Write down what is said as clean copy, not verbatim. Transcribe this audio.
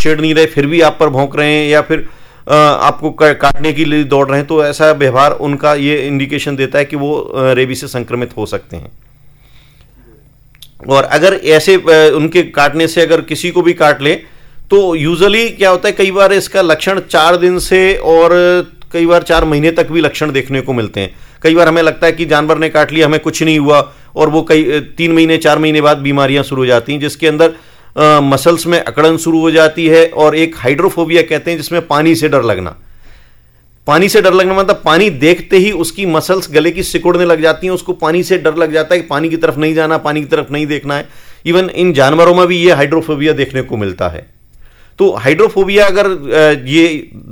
छेड़ नहीं रहे फिर भी आप पर भौंक रहे हैं या फिर आपको काटने के लिए दौड़ रहे हैं, तो ऐसा व्यवहार उनका ये इंडिकेशन देता है कि वो रेबीज से संक्रमित हो सकते हैं। और अगर ऐसे उनके काटने से अगर किसी को भी काट ले तो यूजुअली क्या होता है, कई बार इसका लक्षण 4 दिन से और कई बार 4 महीने तक भी लक्षण देखने को मिलते हैं। कई बार हमें लगता है कि जानवर ने काट लिया, हमें कुछ नहीं हुआ, और वो कई 3 महीने 4 महीने बाद बीमारियां शुरू हो जाती हैं, जिसके अंदर मसल्स में अकड़न शुरू हो जाती है और एक हाइड्रोफोबिया कहते हैं, जिसमें पानी से डर लगना। पानी से डर लगना मतलब पानी देखते ही उसकी मसल्स गले की सिकुड़ने लग जाती हैं, उसको पानी से डर लग जाता है कि पानी की तरफ नहीं जाना, पानी की तरफ नहीं देखना है। इवन इन जानवरों में भी ये हाइड्रोफोबिया देखने को मिलता है। तो हाइड्रोफोबिया अगर ये